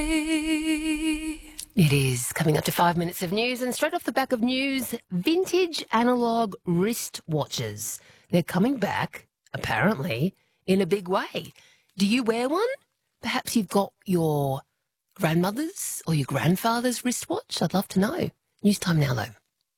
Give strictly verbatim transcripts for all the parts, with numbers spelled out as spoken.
It is coming up to five minutes of news, and straight off the back of news, vintage analog wristwatches. They're coming back, apparently, in a big way. Do you wear one? Perhaps you've got your grandmother's or your grandfather's wristwatch? I'd love to know. News time now, though.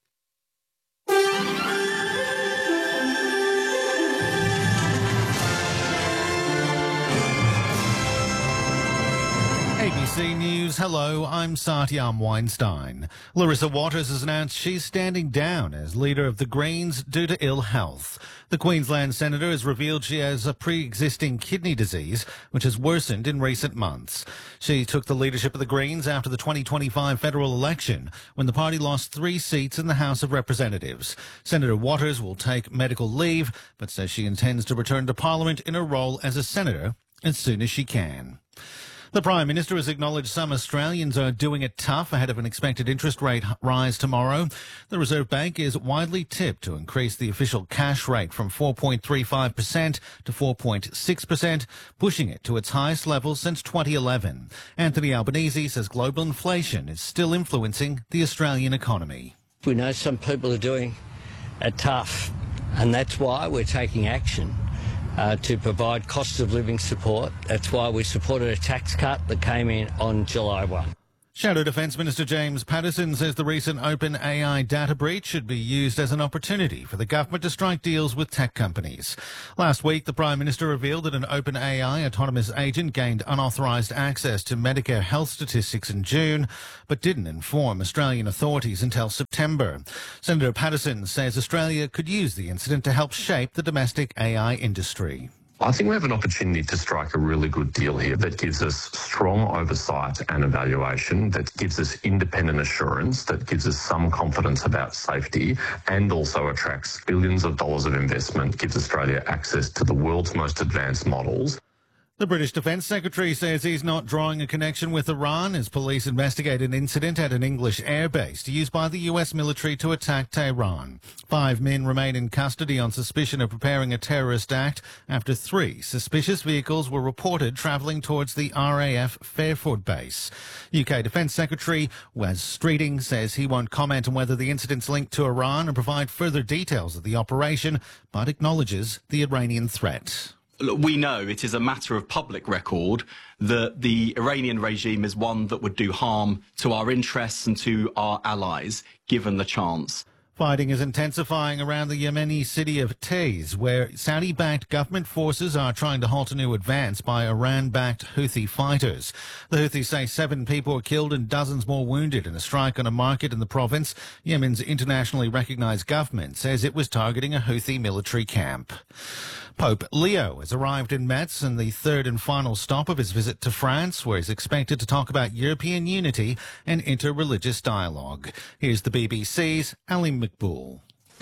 A B C News, hello, I'm Satyam Weinstein. Larissa Waters has announced she's standing down as leader of the Greens due to ill health. The Queensland senator has revealed she has a pre-existing kidney disease, which has worsened in recent months. She took the leadership of the Greens after the twenty twenty-five federal election, when the party lost three seats in the House of Representatives. Senator Waters will take medical leave, but says she intends to return to Parliament in her role as a senator as soon as she can. The Prime Minister has acknowledged some Australians are doing it tough ahead of an expected interest rate rise tomorrow. The Reserve Bank is widely tipped to increase the official cash rate from four point three five percent to four point six percent, pushing it to its highest level since twenty eleven. Anthony Albanese says global inflation is still influencing the Australian economy. We know some people are doing it tough, and that's why we're taking action. Uh, to provide cost of living support. That's why we supported a tax cut that came in on July first. Shadow Defence Minister James Paterson says the recent OpenAI data breach should be used as an opportunity for the government to strike deals with tech companies. Last week, the Prime Minister revealed that an OpenAI autonomous agent gained unauthorised access to Medicare health statistics in June, but didn't inform Australian authorities until September. Senator Paterson says Australia could use the incident to help shape the domestic A I industry. I think we have an opportunity to strike a really good deal here that gives us strong oversight and evaluation, that gives us independent assurance, that gives us some confidence about safety, and also attracts billions of dollars of investment, gives Australia access to the world's most advanced models. The British Defence Secretary says he's not drawing a connection with Iran as police investigate an incident at an English airbase used by the U S military to attack Tehran. Five men remain in custody on suspicion of preparing a terrorist act after three suspicious vehicles were reported travelling towards the R A F Fairford base. U K Defence Secretary Wes Streeting says he won't comment on whether the incident's linked to Iran and provide further details of the operation, but acknowledges the Iranian threat. We know it is a matter of public record that the Iranian regime is one that would do harm to our interests and to our allies, given the chance. Fighting is intensifying around the Yemeni city of Taiz, where Saudi-backed government forces are trying to halt a new advance by Iran-backed Houthi fighters. The Houthis say seven people were killed and dozens more wounded in a strike on a market in the province. Yemen's internationally recognized government says it was targeting a Houthi military camp. Pope Leo has arrived in Metz in the third and final stop of his visit to France, where he's expected to talk about European unity and inter-religious dialogue. Here's the B B C's Ali McBool.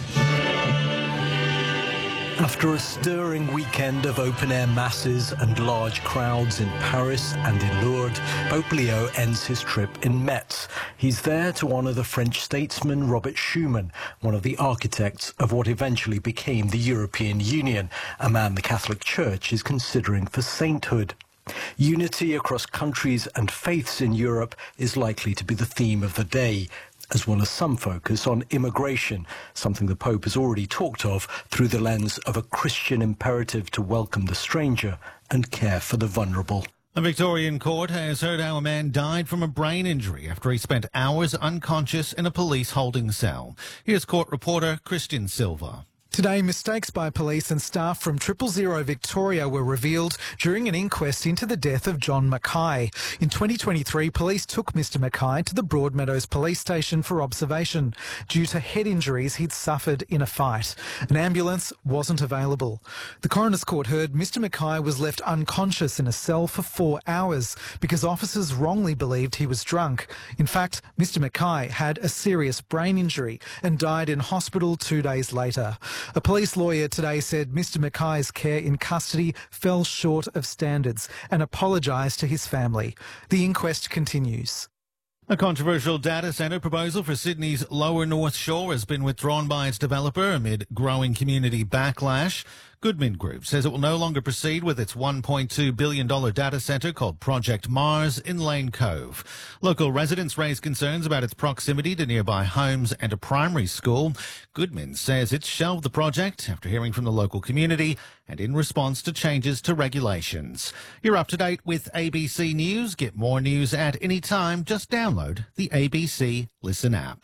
After a stirring weekend of open-air masses and large crowds in Paris and in Lourdes, Pope Leo ends his trip in Metz. He's there to honour the French statesman Robert Schuman, one of the architects of what eventually became the European Union, a man the Catholic Church is considering for sainthood. Unity across countries and faiths in Europe is likely to be the theme of the day, as well as some focus on immigration, something the Pope has already talked of through the lens of a Christian imperative to welcome the stranger and care for the vulnerable. A Victorian court has heard how a man died from a brain injury after he spent hours unconscious in a police holding cell. Here's court reporter Christian Silva. Today, mistakes by police and staff from Triple Zero Victoria were revealed during an inquest into the death of John Mackay. In twenty twenty-three, police took Mister Mackay to the Broadmeadows police station for observation due to head injuries he'd suffered in a fight. An ambulance wasn't available. The coroner's court heard Mister Mackay was left unconscious in a cell for four hours because officers wrongly believed he was drunk. In fact, Mister Mackay had a serious brain injury and died in hospital two days later. A police lawyer today said Mister Mackay's care in custody fell short of standards and apologised to his family. The inquest continues. A controversial data centre proposal for Sydney's Lower North Shore has been withdrawn by its developer amid growing community backlash. Goodman Group says it will no longer proceed with its one point two billion dollars data centre called Project Mars in Lane Cove. Local residents raised concerns about its proximity to nearby homes and a primary school. Goodman says it's shelved the project after hearing from the local community and in response to changes to regulations. You're up to date with A B C News. Get more news at any time. Just download the A B C Listen app.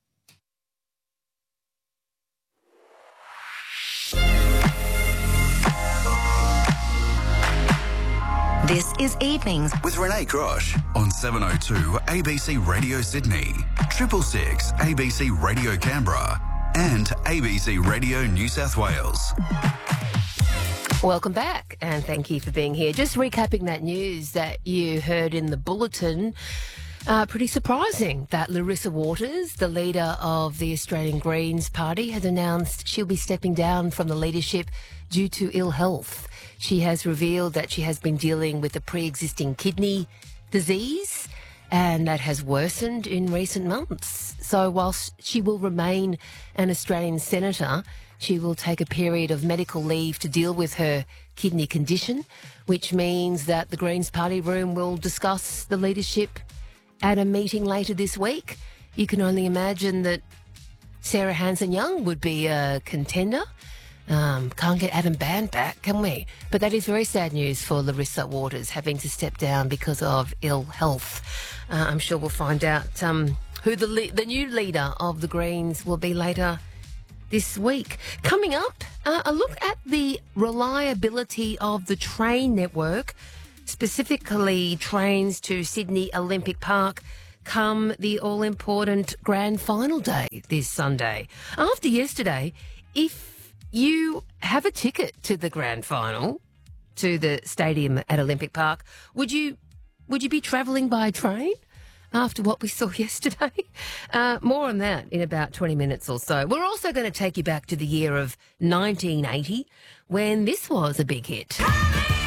This is Evenings with Renee Grosh on seven oh two A B C Radio Sydney, triple six A B C Radio Canberra and A B C Radio New South Wales. Welcome back and thank you for being here. Just recapping that news that you heard in the bulletin. Uh, pretty surprising that Larissa Waters, the leader of the Australian Greens Party, has announced she'll be stepping down from the leadership due to ill health. She has revealed that she has been dealing with a pre-existing kidney disease and that has worsened in recent months. So whilst she will remain an Australian senator, she will take a period of medical leave to deal with her kidney condition, which means that the Greens Party room will discuss the leadership at a meeting later this week. You can only imagine that Sarah Hanson-Young would be a contender. Um, can't get Adam Band back, can we? But that is very sad news for Larissa Waters, having to step down because of ill health. Uh, I'm sure we'll find out um, who the le- the new leader of the Greens will be later this week. Coming up, uh, a look at the reliability of the train network, specifically trains to Sydney Olympic Park, come the all-important grand final day this Sunday. After yesterday, if you have a ticket to the grand final, to the stadium at Olympic Park, would you would you be travelling by train after what we saw yesterday? Uh, more on that in about twenty minutes or so. We're also going to take you back to the year of nineteen eighty, when this was a big hit.